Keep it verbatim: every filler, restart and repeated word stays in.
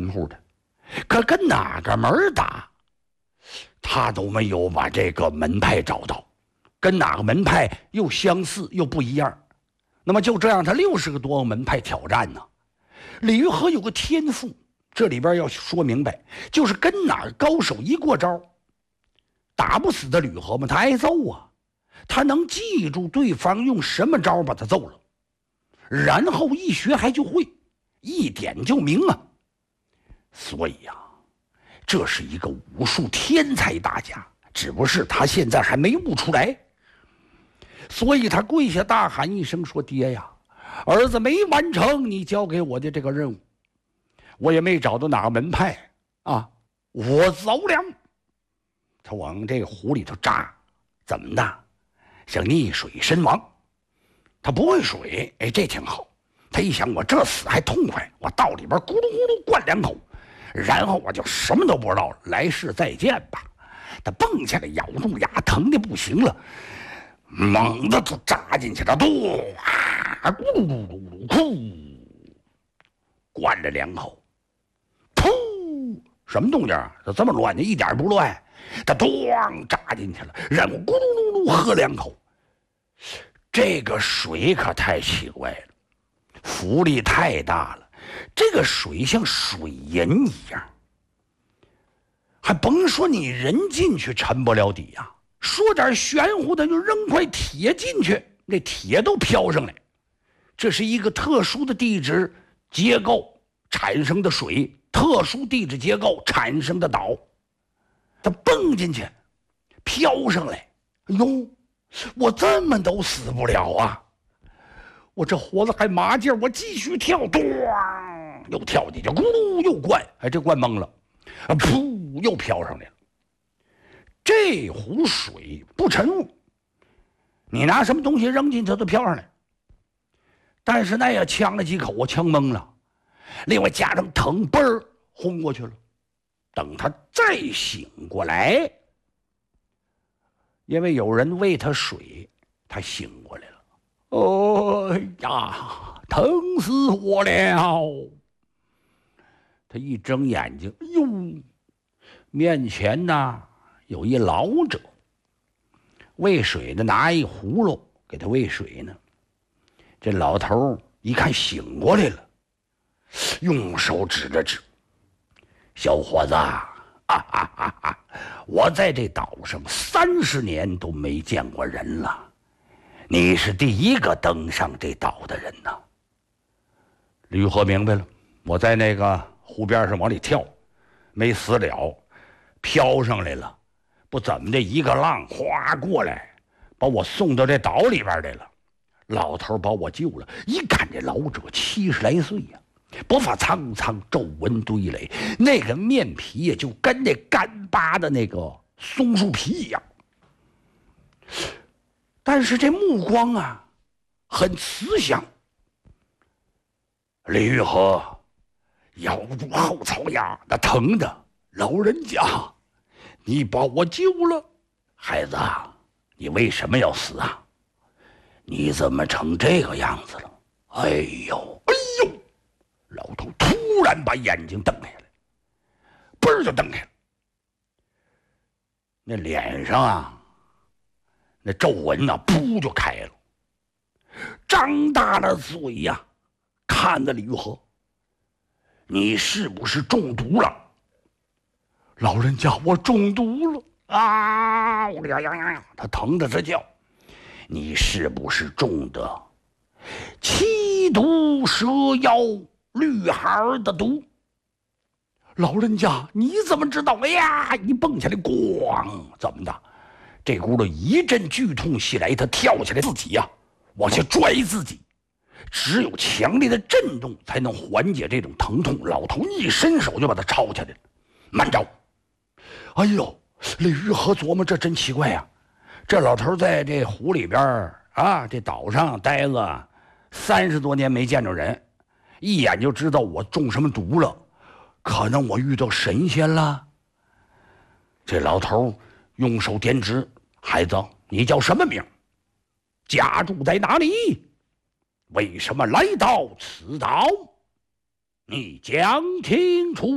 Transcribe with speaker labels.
Speaker 1: 乎的，可跟哪个门打，他都没有把这个门派找到，跟哪个门派又相似又不一样。那么就这样，他六十个多个门派挑战呢。李玉和有个天赋，这里边要说明白，就是跟哪儿高手一过招，打不死的吕和嘛，他挨揍啊，他能记住对方用什么招把他揍了，然后一学还就会，一点就明啊。所以呀、啊，这是一个武术天才大家，只不过是他现在还没悟出来。所以他跪下大喊一声说：“爹呀，儿子没完成你交给我的这个任务，我也没找到哪个门派啊，我走了。”他往这个湖里头扎，怎么的？想溺水身亡。他不会水，哎，这挺好。他一想，我这死还痛快，我到里边咕噜咕噜灌两口，然后我就什么都不知道了，来世再见吧。他蹦起来，咬住牙，疼的不行了，猛地就扎进去了，嘟啊，咕噜咕噜咕，灌了两口，噗，什么动静啊？这这么乱，一点不乱。他咣扎进去了，然后咕噜噜噜喝两口。这个水可太奇怪了，浮力太大了，这个水像水银一样，还甭说你人进去沉不了底呀、啊，说点玄乎的，就扔块铁进去，那铁都飘上来。这是一个特殊的地质结构产生的水，特殊地质结构产生的岛，它蹦进去飘上来，哎呦，我这么都死不了啊！我这活着还麻劲儿，我继续跳，咚，又跳进去，咕噜又灌，哎，这灌懵了，啊，噗，又飘上来了。这湖水不沉雾，你拿什么东西扔进去它都飘上来。但是那也呛了几口，我呛懵了。另外加上疼，嘣儿轰过去了。等他再醒过来，因为有人喂他水，他醒过来了。哎呀，疼死我了！他一睁眼睛，哎呦，面前呐有一老者，喂水的拿一葫芦给他喂水呢。这老头一看醒过来了，用手指着指：“小伙子，啊啊啊啊！我在这岛上三十年都没见过人了，你是第一个登上这岛的人呐。”吕和明白了，我在那个湖边上往里跳，没死了，飘上来了，不怎么的一个浪哗过来，把我送到这岛里边来了。老头把我救了，一看这老者七十来岁呀、啊，脖发苍苍，皱纹堆垒，那个面皮呀就跟那干巴的那个松树皮一样，但是这目光啊很慈祥。李玉和咬住后槽牙，那疼的，老人家，你把我救了，孩子，你为什么要死啊？你怎么成这个样子了？哎呦，哎呦！老头突然把眼睛瞪开了，嘣儿就瞪开了。那脸上啊，那皱纹呐、啊，噗就开了，张大了嘴呀、啊，看着李玉和，你是不是中毒了？老人家，我中毒了啊！我呀呀呀！他疼得直叫。你是不是中的七毒蛇妖绿孩的毒？老人家，你怎么知道？哎呀，一蹦起来，咣，怎么的？这轱辘一阵剧痛袭来，他跳起来，自己呀、啊、往下拽自己，只有强烈的震动才能缓解这种疼痛。老头一伸手就把他抄起来了，慢着！哎呦，李玉和琢磨，这真奇怪呀、啊。这老头在这湖里边啊，这岛上待了三十多年没见着人，一眼就知道我中什么毒了，可能我遇到神仙了。这老头用手点指：“孩子，你叫什么名？家住在哪里？为什么来到此岛？你讲清楚。”